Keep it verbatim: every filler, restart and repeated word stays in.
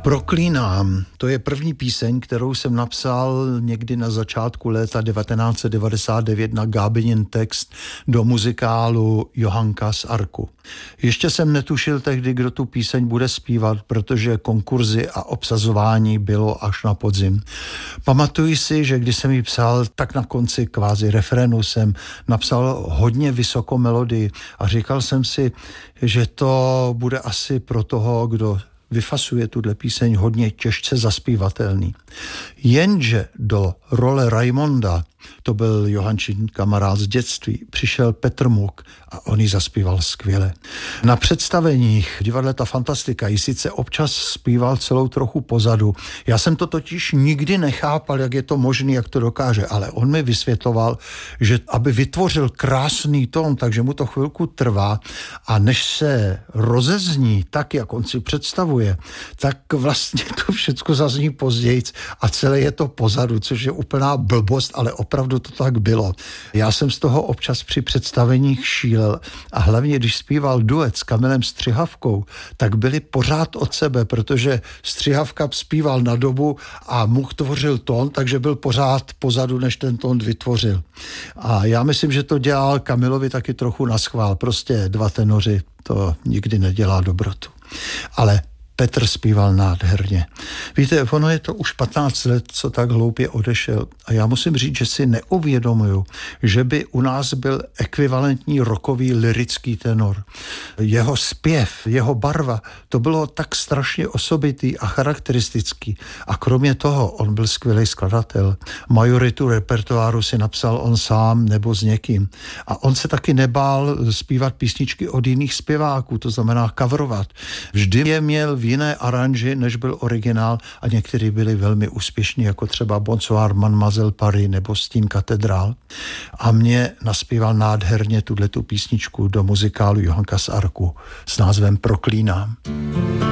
Proklínám, to je první píseň, kterou jsem napsal někdy na začátku léta devatenáct set devadesát devět na Gábinin text do muzikálu Johanka z Arku. Ještě jsem netušil tehdy, kdo tu píseň bude zpívat, protože konkurzy a obsazování bylo až na podzim. Pamatuji si, že když jsem ji psal, tak na konci kvázi refrénu jsem napsal hodně vysokou melodii a říkal jsem si, že to bude asi pro toho, kdo vyfasuje tuhle píseň, hodně těžce zaspívatelný. Jenže do role Raimonda, to byl Johančin kamarád z dětství, přišel Petr Muk a on ji zaspíval skvěle. Na představeních divadle Ta Fantastika ji sice občas zpíval celou trochu pozadu. Já jsem to totiž nikdy nechápal, jak je to možné, jak to dokáže, ale on mi vysvětloval, že aby vytvořil krásný tón, takže mu to chvilku trvá a než se rozezní tak, jak on si představuje, tak vlastně to všechno zazní později a celé je to pozadu, což je úplná blbost, ale opravdu to tak bylo. Já jsem z toho občas při představeních šílel a hlavně, když zpíval duet s Kamilem Střihavkou, tak byli pořád od sebe, protože Střihavka zpíval na dobu a Muk tvořil tón, takže byl pořád pozadu, než ten tón vytvořil. A já myslím, že to dělal Kamilovi taky trochu naschvál. Prostě dva tenoři, to nikdy nedělá dobrotu. Ale Petr zpíval nádherně. Víte, ono je to už patnáct let, co tak hloupě odešel. A já musím říct, že si neuvědomuju, že by u nás byl ekvivalentní rockový lyrický tenor. Jeho zpěv, jeho barva, to bylo tak strašně osobitý a charakteristický. A kromě toho, on byl skvělý skladatel. Majoritu repertoáru si napsal on sám nebo s někým. A on se taky nebál zpívat písničky od jiných zpěváků, to znamená coverovat. Vždy je měl v jiné aranži, než byl originál a některý byli velmi úspěšní, jako třeba Bonsoir Mademoiselle Paris nebo Stín katedrál. A mě naspíval nádherně tuhletu písničku do muzikálu Johanka z Arku s názvem Proklínám.